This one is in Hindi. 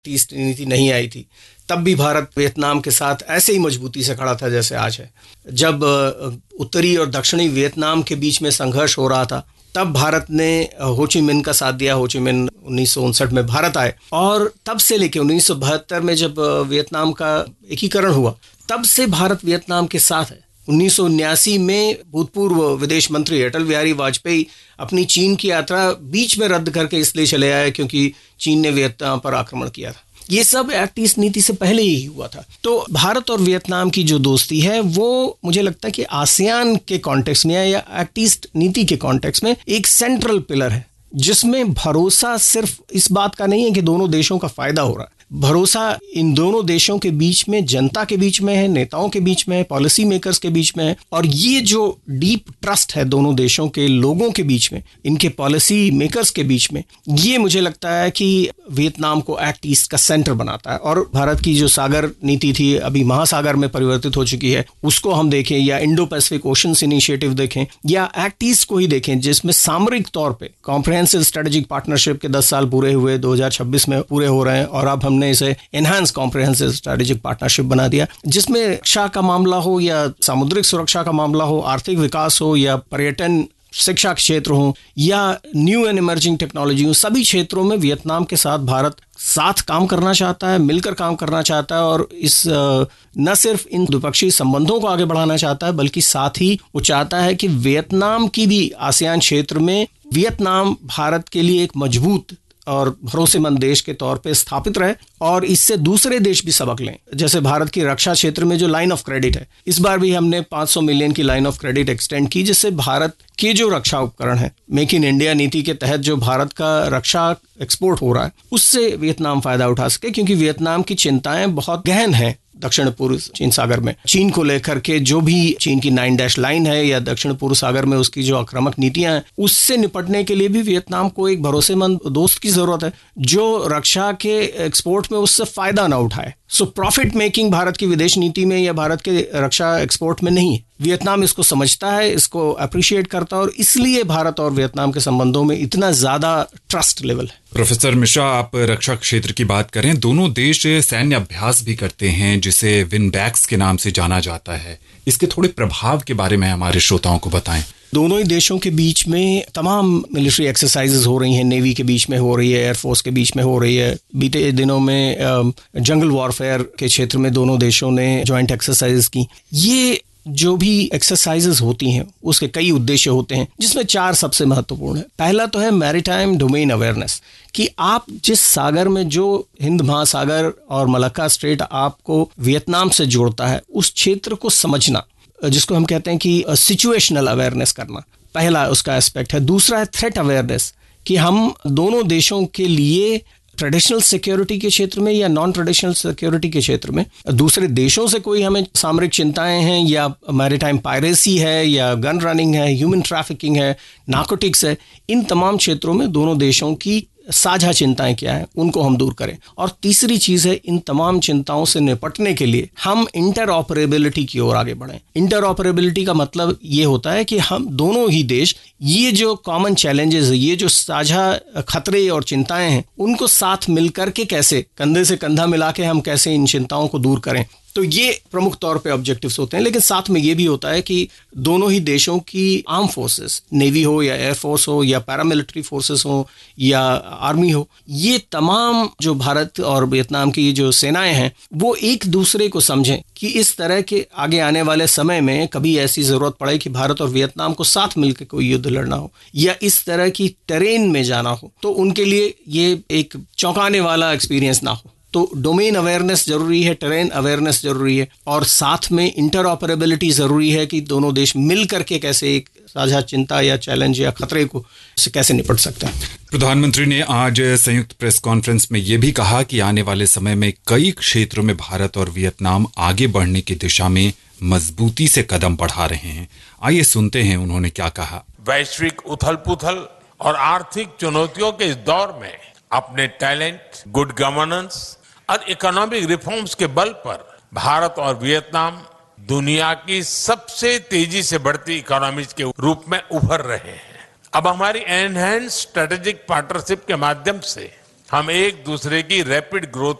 तीस नीति नहीं आई थी, तब भी भारत वियतनाम के साथ ऐसे ही मजबूती से खड़ा था जैसे आज है। जब उत्तरी और दक्षिणी वियतनाम के बीच में संघर्ष हो रहा था, तब भारत ने हो ची मिन्ह का साथ दिया। हो ची मिन्ह 1959 में भारत आए और तब से लेके 1972 में जब वियतनाम का एकीकरण हुआ, तब से भारत वियतनाम के साथ है। 1979 में भूतपूर्व विदेश मंत्री अटल बिहारी वाजपेयी अपनी चीन की यात्रा बीच में रद्द करके इसलिए चले आए क्योंकि चीन ने वियतनाम पर आक्रमण किया था। ये सब एक्ट ईस्ट नीति से पहले ही हुआ था। तो भारत और वियतनाम की जो दोस्ती है वो मुझे लगता है कि आसियान के कॉन्टेक्स्ट में या एक्ट ईस्ट नीति के कॉन्टेक्स्ट में एक सेंट्रल पिलर है, जिसमें भरोसा सिर्फ इस बात का नहीं है कि दोनों देशों का फायदा हो रहा है। भरोसा इन दोनों देशों के बीच में, जनता के बीच में है, नेताओं के बीच में है, पॉलिसी मेकर्स के बीच में है। और ये जो डीप ट्रस्ट है दोनों देशों के लोगों के बीच में, इनके पॉलिसी मेकर्स के बीच में, ये मुझे लगता है कि वियतनाम को एक्ट ईस्ट का सेंटर बनाता है। और भारत की जो सागर नीति थी अभी महासागर में परिवर्तित हो चुकी है, उसको हम देखें, या इंडो पैसिफिक ओशंस इनिशिएटिव देखें, या एक्ट ईस्ट को ही देखें, जिसमें सामरिक तौर पे कॉम्प्रिहेंसिव स्ट्रेटेजिक पार्टनरशिप के 10 साल पूरे हुए, 2026 में पूरे हो रहे हैं। और अब हमने इसे एनहांस कॉम्प्रिहेंसिव स्ट्रेटेजिक पार्टनरशिप बना दिया, जिसमें रक्षा का मामला हो या सामुद्रिक सुरक्षा का मामला हो, आर्थिक विकास हो या पर्यटन, शिक्षा क्षेत्र हो या न्यू एंड इमर्जिंग टेक्नोलॉजी हो, सभी क्षेत्रों में वियतनाम के साथ भारत साथ काम करना चाहता है, मिलकर काम करना चाहता है। और इस न सिर्फ इन द्विपक्षीय संबंधों को आगे बढ़ाना चाहता है, बल्कि साथ ही वो चाहता है कि वियतनाम की भी आसियान क्षेत्र में वियतनाम भारत के लिए एक मजबूत और भरोसेमंद देश के तौर पे स्थापित रहे और इससे दूसरे देश भी सबक लें। जैसे भारत की रक्षा क्षेत्र में जो लाइन ऑफ क्रेडिट है, इस बार भी हमने 500 मिलियन की लाइन ऑफ क्रेडिट एक्सटेंड की, जिससे भारत के जो रक्षा उपकरण है, मेक इन इंडिया नीति के तहत जो भारत का रक्षा एक्सपोर्ट हो रहा है, उससे वियतनाम फायदा उठा सके। क्योंकि वियतनाम की चिंताएं बहुत गहन हैं दक्षिण पूर्व चीन सागर में। चीन को लेकर के जो भी चीन की 9 डैश लाइन है या दक्षिण पूर्व सागर में उसकी जो आक्रामक नीतियां हैं, उससे निपटने के लिए भी वियतनाम को एक भरोसेमंद दोस्त की जरूरत है जो रक्षा के एक्सपोर्ट में उससे फायदा ना उठाए। सो प्रॉफिट मेकिंग भारत की विदेश नीति में या भारत के रक्षा एक्सपोर्ट में नहीं है। वियतनाम इसको समझता है, इसको अप्रिशिएट करता है और इसलिए भारत और वियतनाम के संबंधों में इतना ज्यादा ट्रस्ट लेवल है। प्रोफेसर मिश्रा, आप रक्षा क्षेत्र की बात करें, दोनों देश सैन्य अभ्यास भी करते हैं जिसे विनबैक्स के नाम से जाना जाता है। इसके थोड़े प्रभाव के बारे में हमारे श्रोताओं को बताएं। दोनों ही देशों के बीच में तमाम मिलिट्री एक्सरसाइजेज हो रही हैं, नेवी के बीच में हो रही है, एयरफोर्स के बीच में हो रही है। बीते दिनों में जंगल वॉरफेयर के क्षेत्र में दोनों देशों ने जॉइंट एक्सरसाइजेज की। ये जो भी एक्सरसाइजेज होती हैं उसके कई उद्देश्य होते हैं, जिसमें 4 सबसे महत्वपूर्ण है। पहला तो है मैरीटाइम डोमेन अवेयरनेस, कि आप जिस सागर में, जो हिंद महासागर और मलक्का स्ट्रेट आपको वियतनाम से जोड़ता है, उस क्षेत्र को समझना, जिसको हम कहते हैं कि सिचुएशनल अवेयरनेस करना, पहला उसका एस्पेक्ट है। दूसरा है थ्रेट अवेयरनेस, कि हम दोनों देशों के लिए ट्रेडिशनल सिक्योरिटी के क्षेत्र में या नॉन ट्रेडिशनल सिक्योरिटी के क्षेत्र में दूसरे देशों से कोई हमें सामरिक चिंताएं हैं या मैरीटाइम पायरेसी है या गन रनिंग है, ह्यूमन ट्रैफिकिंग है, नार्कोटिक्स है, इन तमाम क्षेत्रों में दोनों देशों की साझा चिंताएं क्या हैं, उनको हम दूर करें। और तीसरी चीज है, इन तमाम चिंताओं से निपटने के लिए हम इंटरऑपरेबिलिटी की ओर आगे बढ़ें। इंटरऑपरेबिलिटी का मतलब ये होता है कि हम दोनों ही देश ये जो कॉमन चैलेंजेस है, ये जो साझा खतरे और चिंताएं हैं, उनको साथ मिलकर के कैसे कंधे से कंधा मिला के हम कैसे इन चिंताओं को दूर करें। तो ये प्रमुख तौर पे ऑब्जेक्टिव्स होते हैं। लेकिन साथ में ये भी होता है कि दोनों ही देशों की आर्म फोर्सेस, नेवी हो या एयरफोर्स हो या पैरामिलिट्री फोर्सेस हो या आर्मी हो, ये तमाम जो भारत और वियतनाम की जो सेनाएं हैं, वो एक दूसरे को समझें कि इस तरह के आगे आने वाले समय में कभी ऐसी जरूरत पड़े कि भारत और वियतनाम को साथ मिलकर कोई युद्ध लड़ना हो या इस तरह की टेरेन में जाना हो, तो उनके लिए ये एक चौंकाने वाला एक्सपीरियंस ना हो। तो डोमेन अवेयरनेस जरूरी है, टेरेन अवेयरनेस जरूरी है, और साथ में इंटरऑपरेबिलिटी जरूरी है कि दोनों देश मिल करके कैसे एक साझा चिंता या चैलेंज या खतरे को से कैसे निपट सकते हैं। प्रधानमंत्री ने आज संयुक्त प्रेस कॉन्फ्रेंस में यह भी कहा कि आने वाले समय में कई क्षेत्रों में भारत और वियतनाम आगे बढ़ने की दिशा में मजबूती से कदम बढ़ा रहे हैं। आइए सुनते हैं उन्होंने क्या कहा। वैश्विक उथल-पुथल और आर्थिक चुनौतियों के इस दौर में अपने टैलेंट, गुड गवर्नेंस और इकोनॉमिक रिफॉर्म्स के बल पर भारत और वियतनाम दुनिया की सबसे तेजी से बढ़ती इकोनॉमीज के रूप में उभर रहे हैं। अब हमारी एनहांस्ड स्ट्रेटेजिक पार्टनरशिप के माध्यम से हम एक दूसरे की रैपिड ग्रोथ